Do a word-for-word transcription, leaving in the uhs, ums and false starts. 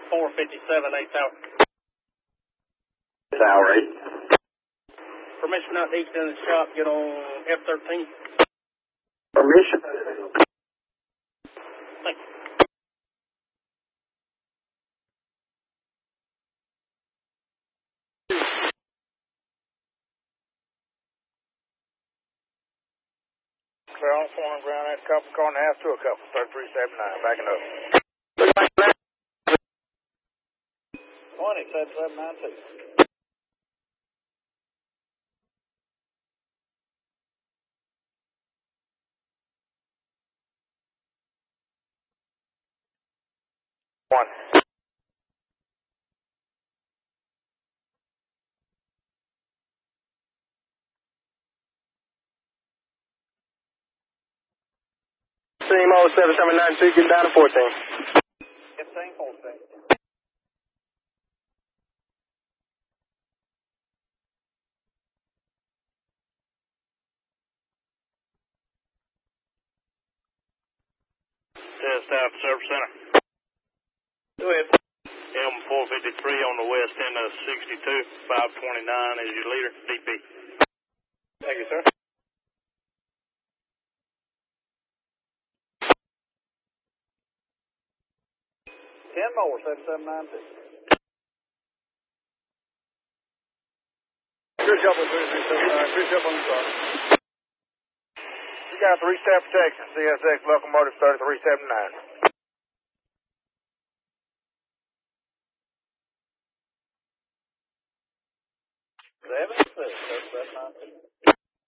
four fifty-seven, eighth hour. Hour eight. Permission out east in the shop, get on F thirteen. Permission. Thank you. Clear on four on ground, that's a couple, car and a half to a couple, thirty-three seventy-nine, backing up. twenty, seven seven nine two. One. Team oh seven seven nine two, get down to fourteen. fifteen, fourteen. Test out service center. Go ahead. M four fifty-three on the west end of sixty-two, five twenty-nine is your leader, D P. Thank you, sir. Ten more, seven seven nine two. Good job on three three seven nine. Good job on the start. You got three-step protection, C S X locomotive thirty-three seventy-nine.